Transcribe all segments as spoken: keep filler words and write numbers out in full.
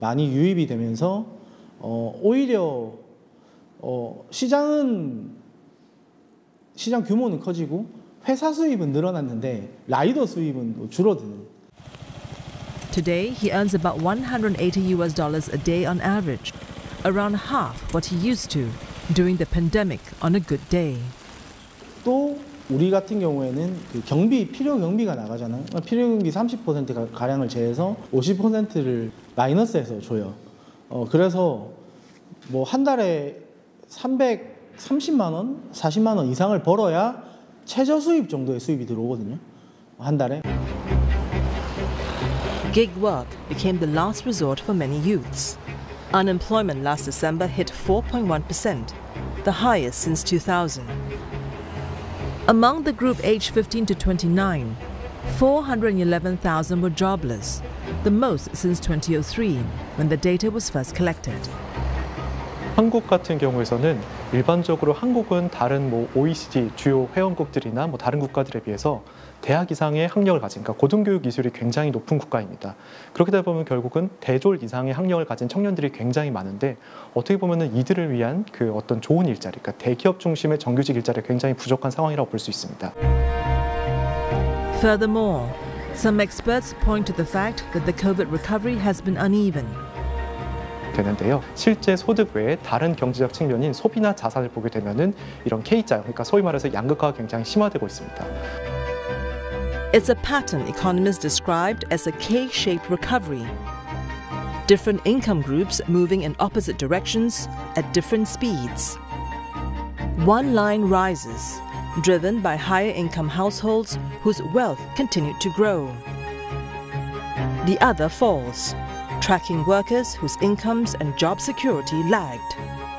많이 유입이 되면서 어, 오히려 어, 시장은 시장 규모는 커지고 회사 수입은 늘어났는데 라이더 수입은 줄어드는. Today, he earns about one hundred eighty U S dollars a day on average, around half what he used to during the pandemic on a good day. 또 우리 같은 경우에는 그 경비, 필요 경비가 나가잖아요. 필요 경비 삼십 퍼센트 가량을 제해서 오십 퍼센트를 마이너스해서 줘요. 어, 그래서 뭐 한 달에 삼백삼십만 원, 사십만 원 이상을 벌어야 최저 수입 정도의 수입이 들어오거든요. 한 달에. Gig work became the last resort for many youths. Unemployment last December hit four point one percent, the highest since two thousand. Among the group aged fifteen to twenty-nine, four hundred eleven thousand were jobless, the most since twenty oh three, when the data was first collected. 한국 같은 경우에서는 일반적으로 한국은 다른 뭐 오이시디 주요 회원국들이나 뭐 다른 국가들에 비해서 대학 이상의 학력을 가진, 그러니까 고등교육 이수율이 굉장히 높은 국가입니다. 그렇게 되다 보면 결국은 대졸 이상의 학력을 가진 청년들이 굉장히 많은데 어떻게 보면은 이들을 위한 그 어떤 좋은 일자리, 그러니까 대기업 중심의 정규직 일자리가 굉장히 부족한 상황이라고 볼 수 있습니다. Furthermore, some experts point to the fact that the COVID recovery has been uneven. 되는데요. 실제 소득 외에 다른 경제적 측면인 소비나 자산을 보게 되면은 이런 K자, 그러니까 소위 말해서 양극화가 굉장히 심화되고 있습니다. It's a pattern economists described as a K-shaped recovery. Different income groups moving in opposite directions at different speeds. One line rises, driven by higher income households whose wealth continued to grow. The other falls, tracking workers whose incomes and job security lagged.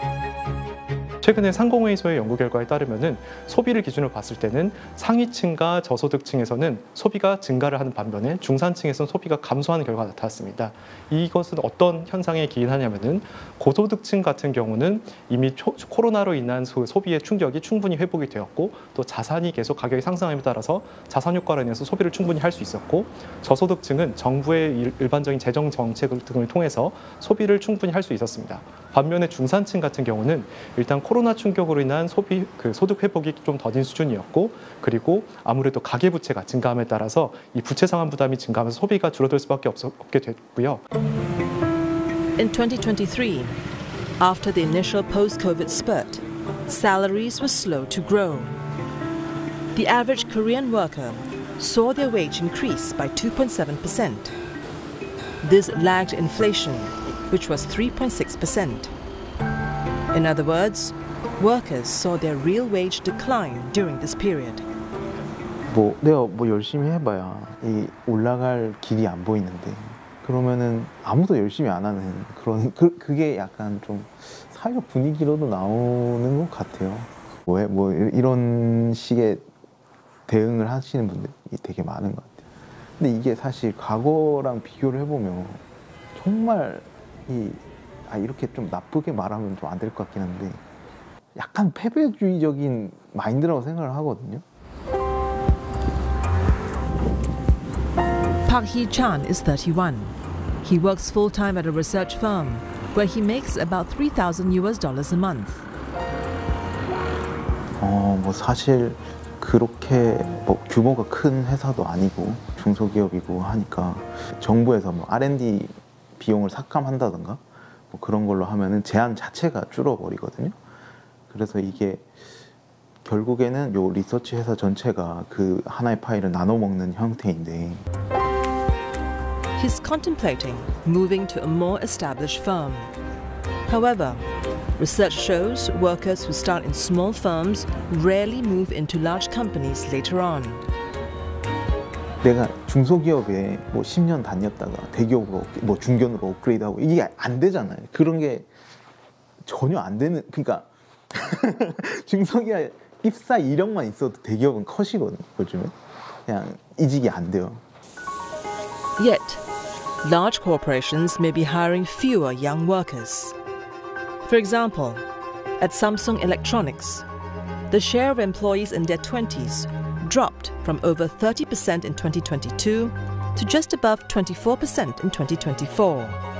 최근에 상공회의소의 연구 결과에 따르면은 소비를 기준으로 봤을 때는 상위층과 저소득층에서는 소비가 증가를 하는 반면에 중산층에서는 소비가 감소하는 결과가 나타났습니다. 이것은 어떤 현상에 기인하냐면은 고소득층 같은 경우는 이미 초, 코로나로 인한 소비의 충격이 충분히 회복이 되었고 또 자산이 계속 가격이 상승함에 따라서 자산 효과로 인해서 소비를 충분히 할 수 있었고 저소득층은 정부의 일, 일반적인 재정 정책 등을 통해서 소비를 충분히 할 수 있었습니다. 반면에 중산층 같은 경우는 일단 코로나 충격으로 인한 소비 그 소득 회복이 좀 더딘 수준이었고 그리고 아무래도 가계 부채가 증가함에 따라서 이 부채 상환 부담이 증가하면서 소비가 줄어들 수밖에 없, 없게 됐고요. In twenty twenty-three, after the initial post-COVID spurt, salaries were slow to grow. The average Korean worker saw their wage increase by two point seven percent. This lagged inflation, which was three point six percent. In other words, workers saw their real wage decline during this period. 뭐 내가 뭐 열심히 해봐야 이 올라갈 길이 안 보이는데 그러면은 아무도 열심히 안 하는 그런 그 그게 약간 좀 사회적 분위기로도 나오는 것 같아요. 뭐, 뭐 이런 식의 대응을 하시는 분들이 되게 많은 것 같아요. 근데 이게 사실 과거랑 비교를 해보면 정말 이 아, 이렇게 좀 나쁘게 말하면 좀 안 될 것 같긴 한데 약간 패배주의적인 마인드라고 생각을 하거든요. Park Hee-chan is thirty-one. He works full-time at a research firm where he makes about three thousand U S dollars a month. 어, 뭐 사실 그렇게 뭐 규모가 큰 회사도 아니고 중소기업이고 하니까 정부에서 뭐 알 앤 디 비용을 삭감한다든가 뭐 그런 걸로 하면은 제한 자체가 줄어버리거든요. 그래서 이게 결국에는 요 리서치 회사 전체가 그 하나의 파일을 나눠 먹는 형태인데. He's contemplating moving to a more established firm. However, research shows workers who start in small firms rarely move into large companies later on. 내가 중소기업에 뭐 십 년 다녔다가 대기업으로 뭐 중견으로 업그레이드하고 이게 안 되잖아요. 그런 게 전혀 안 되는, 그러니까 중소기업 입사 이력만 있어도 대기업은 컷이거든요. 요즘에 그냥 이직이 안 돼요. Yet, large corporations may be hiring fewer young workers. For example, at Samsung Electronics, the share of employees in their twenties dropped from over thirty percent in twenty twenty-two to just above twenty-four percent in twenty twenty-four.